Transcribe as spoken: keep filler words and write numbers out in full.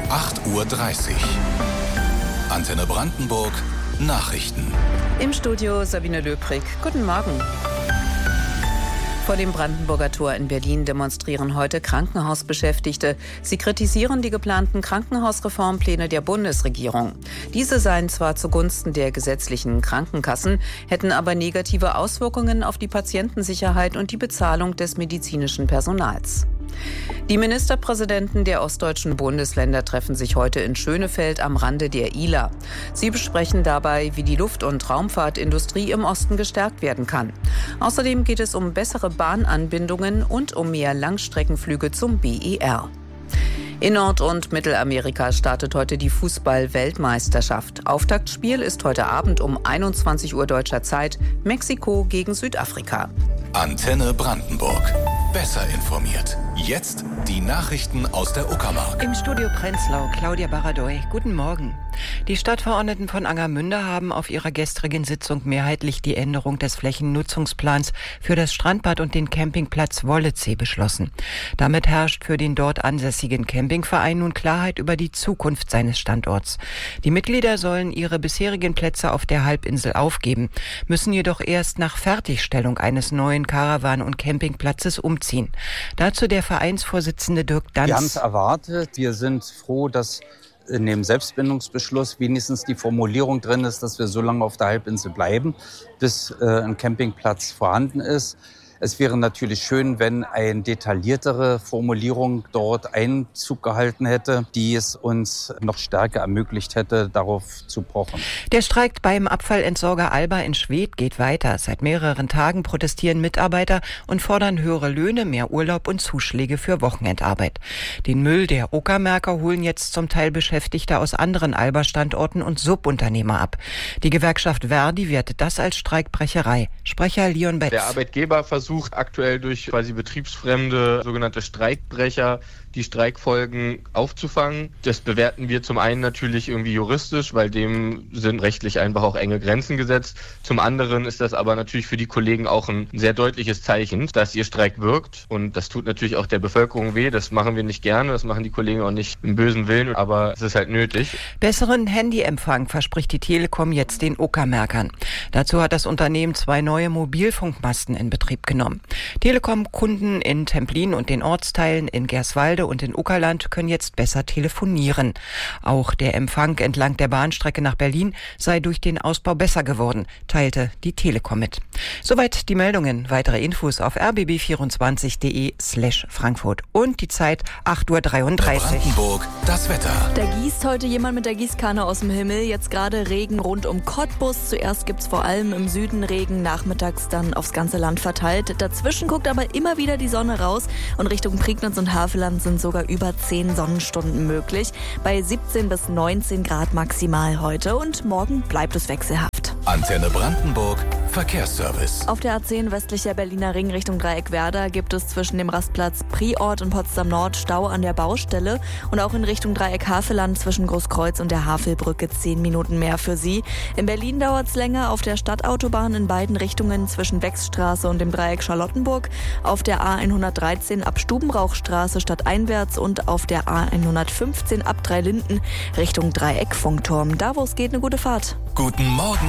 acht Uhr dreißig. Antenne Brandenburg Nachrichten. Im Studio Sabine Löbrig. Guten Morgen. Vor dem Brandenburger Tor in Berlin demonstrieren heute Krankenhausbeschäftigte. Sie kritisieren die geplanten Krankenhausreformpläne der Bundesregierung. Diese seien zwar zugunsten der gesetzlichen Krankenkassen, hätten aber negative Auswirkungen auf die Patientensicherheit und die Bezahlung des medizinischen Personals. Die Ministerpräsidenten der ostdeutschen Bundesländer treffen sich heute in Schönefeld am Rande der Ihler. Sie besprechen dabei, wie die Luft- und Raumfahrtindustrie im Osten gestärkt werden kann. Außerdem geht es um bessere Bahnanbindungen und um mehr Langstreckenflüge zum B E R. In Nord- und Mittelamerika startet heute die Fußball-Weltmeisterschaft. Auftaktspiel ist heute Abend um einundzwanzig Uhr deutscher Zeit Mexiko gegen Südafrika. Antenne Brandenburg. Besser informiert. Jetzt die Nachrichten aus der Uckermark. Im Studio Prenzlau, Claudia Baradoy. Guten Morgen. Die Stadtverordneten von Angermünde haben auf ihrer gestrigen Sitzung mehrheitlich die Änderung des Flächennutzungsplans für das Strandbad und den Campingplatz Wollezee beschlossen. Damit herrscht für den dort ansässigen Campingverein nun Klarheit über die Zukunft seines Standorts. Die Mitglieder sollen ihre bisherigen Plätze auf der Halbinsel aufgeben, müssen jedoch erst nach Fertigstellung eines neuen Caravan- und Campingplatzes umziehen. Dazu der Vereinsvorsitzende Dirk Danz. Wir haben es erwartet. Wir sind froh, dass in dem Selbstbindungsbeschluss wenigstens die Formulierung drin ist, dass wir so lange auf der Halbinsel bleiben, bis äh, ein Campingplatz vorhanden ist. Es wäre natürlich schön, wenn eine detailliertere Formulierung dort Einzug gehalten hätte, die es uns noch stärker ermöglicht hätte, darauf zu pochen. Der Streik beim Abfallentsorger Alba in Schwedt geht weiter. Seit mehreren Tagen protestieren Mitarbeiter und fordern höhere Löhne, mehr Urlaub und Zuschläge für Wochenendarbeit. Den Müll der Uckermärker holen jetzt zum Teil Beschäftigte aus anderen Alba-Standorten und Subunternehmer ab. Die Gewerkschaft Verdi wertet das als Streikbrecherei. Sprecher Leon Betz. Der Arbeitgeber versucht aktuell durch quasi betriebsfremde sogenannte Streikbrecher die Streikfolgen aufzufangen. Das bewerten wir zum einen natürlich irgendwie juristisch, weil dem sind rechtlich einfach auch enge Grenzen gesetzt. Zum anderen ist das aber natürlich für die Kollegen auch ein sehr deutliches Zeichen, dass ihr Streik wirkt. Und das tut natürlich auch der Bevölkerung weh. Das machen wir nicht gerne, das machen die Kollegen auch nicht im bösen Willen, aber es ist halt nötig. Besseren Handyempfang verspricht die Telekom jetzt den Uckermärkern. Dazu hat das Unternehmen zwei neue Mobilfunkmasten in Betrieb genommen. Telekom-Kunden in Templin und den Ortsteilen in Gerswalde und in Uckerland können jetzt besser telefonieren. Auch der Empfang entlang der Bahnstrecke nach Berlin sei durch den Ausbau besser geworden, teilte die Telekom mit. Soweit die Meldungen. Weitere Infos auf r b b vierundzwanzig punkt d e slash Frankfurt. Und die Zeit acht Uhr dreiunddreißig. Brandenburg, das Wetter. Da gießt heute jemand mit der Gießkanne aus dem Himmel. Jetzt gerade Regen rund um Cottbus. Zuerst gibt's vor allem im Süden Regen, nachmittags dann aufs ganze Land verteilt. Dazwischen guckt aber immer wieder die Sonne raus und Richtung Prignitz und Havelland sind sogar über zehn Sonnenstunden möglich. Bei siebzehn bis neunzehn Grad maximal heute und morgen bleibt es wechselhaft. Antenne Brandenburg, Verkehrsservice. Auf der A zehn westlicher Berliner Ring Richtung Dreieck-Werder gibt es zwischen dem Rastplatz Priort und Potsdam Nord Stau an der Baustelle und auch in Richtung Dreieck-Havelland zwischen Großkreuz und der Havelbrücke zehn Minuten mehr für Sie. In Berlin dauert es länger auf der Stadtautobahn in beiden Richtungen zwischen Wechsstraße und dem Dreieck Charlottenburg, auf der A hundertdreizehn ab Stubenrauchstraße stadteinwärts und auf der A hundertfünfzehn ab Dreilinden Richtung Dreieck Funkturm. Da, wo es geht, eine gute Fahrt. Guten Morgen